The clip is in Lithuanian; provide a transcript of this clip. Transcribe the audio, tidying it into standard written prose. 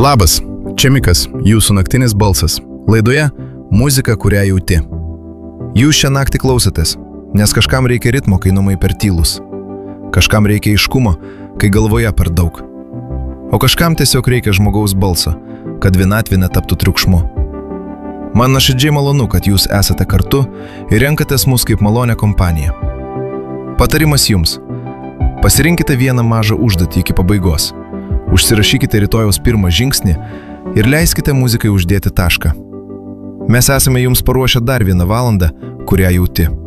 Labas, čia Mikas, jūsų naktinis balsas. Laidoje muzika, kurią jauti. Jūs šią naktį klausotės, nes kažkam reikia ritmo, kai namai per tylus. Kažkam reikia aiškumo, kai galvoje per daug. O kažkam tiesiog reikia žmogaus balso, kad vienatvė netaptų triukšmu. Man nuoširdžiai malonu, kad jūs esate kartu ir renkatės mus kaip malonę kompaniją. Patarimas jums. Pasirinkite vieną mažą užduotį iki pabaigos. Užsirašykite rytojaus pirmą žingsnį ir leiskite muzikai uždėti tašką. Mes esame jums paruošę dar 1 valandą, kurią jauti.